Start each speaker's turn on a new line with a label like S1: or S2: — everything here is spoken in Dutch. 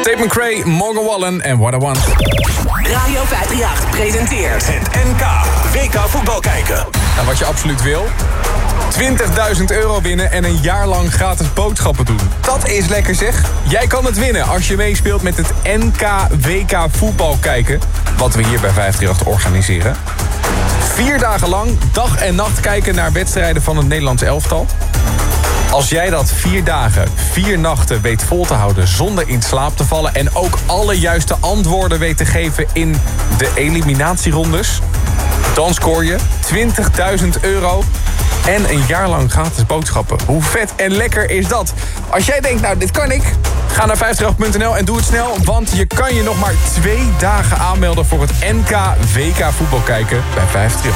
S1: Tate McRae, Morgan Wallen en What I Want.
S2: Radio 538 presenteert
S3: Het NK WK voetbal kijken.
S1: Nou, wat je absoluut wil: €20.000 winnen en een jaar lang gratis boodschappen doen. Dat is lekker zeg. Jij kan het winnen als je meespeelt met het NK WK voetbal kijken. Wat we hier bij 538 organiseren. 4 dagen lang dag en nacht kijken naar wedstrijden van het Nederlands elftal. Als jij dat 4 dagen, 4 nachten weet vol te houden zonder in slaap te vallen en ook alle juiste antwoorden weet te geven in de eliminatierondes, dan scoor je €20.000 en een jaar lang gratis boodschappen. Hoe vet en lekker is dat? Als jij denkt, nou dit kan ik, ga naar 538.nl en doe het snel, want je kan je nog maar 2 dagen aanmelden voor het NK WK voetbal kijken bij 538.